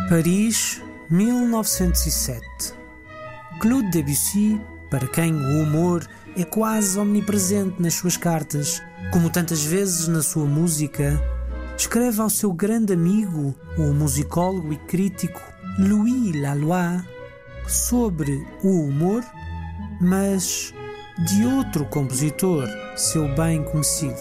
Paris, 1907. Claude Debussy, para quem o humor é quase omnipresente nas suas cartas, como tantas vezes na sua música, escreve ao seu grande amigo, o musicólogo e crítico Louis Laloy, sobre o humor, mas de outro compositor, seu bem conhecido.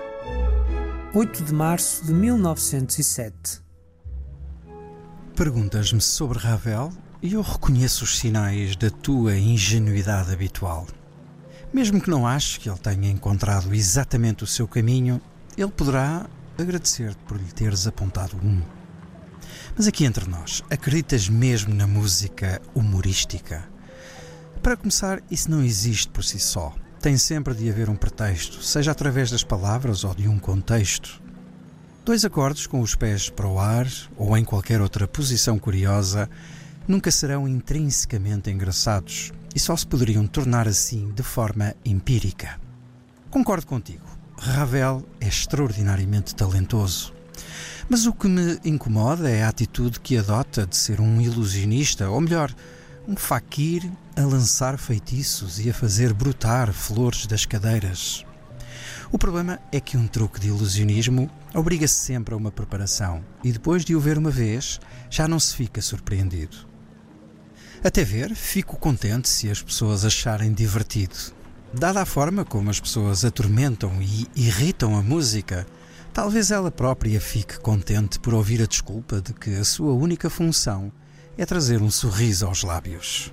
8 de março de 1907. Perguntas-me sobre Ravel e eu reconheço os sinais da tua ingenuidade habitual. Mesmo que não aches que ele tenha encontrado exatamente o seu caminho, ele poderá agradecer-te por lhe teres apontado um. Mas aqui entre nós, acreditas mesmo na música humorística? Para começar, isso não existe por si só. Tem sempre de haver um pretexto, seja através das palavras ou de um contexto. Dois acordes com os pés para o ar ou em qualquer outra posição curiosa nunca serão intrinsecamente engraçados e só se poderiam tornar assim de forma empírica. Concordo contigo, Ravel é extraordinariamente talentoso. Mas o que me incomoda é a atitude que adota de ser um ilusionista, ou melhor, um faquir a lançar feitiços e a fazer brotar flores das cadeiras. O problema é que um truque de ilusionismo obriga-se sempre a uma preparação e depois de o ver uma vez já não se fica surpreendido. Até ver, fico contente se as pessoas acharem divertido. Dada a forma como as pessoas atormentam e irritam a música, talvez ela própria fique contente por ouvir a desculpa de que a sua única função é trazer um sorriso aos lábios.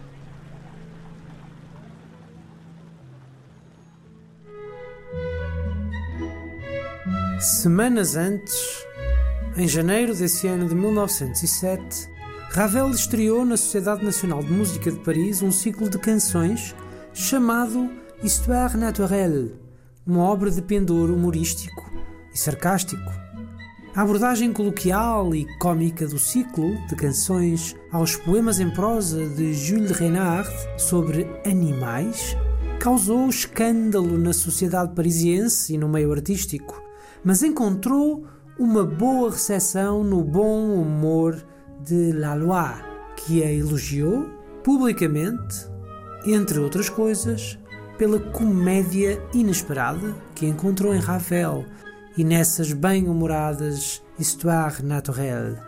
Semanas antes, em janeiro desse ano de 1907, Ravel estreou na Sociedade Nacional de Música de Paris um ciclo de canções chamado Histoire Naturelle, uma obra de pendor humorístico e sarcástico. A abordagem coloquial e cômica do ciclo de canções aos poemas em prosa de Jules Renard sobre animais causou escândalo na sociedade parisiense e no meio artístico, mas encontrou uma boa recepção no bom humor de Laloy, que a elogiou publicamente, entre outras coisas, pela comédia inesperada que encontrou em Ravel e nessas bem-humoradas Histoire Naturelle.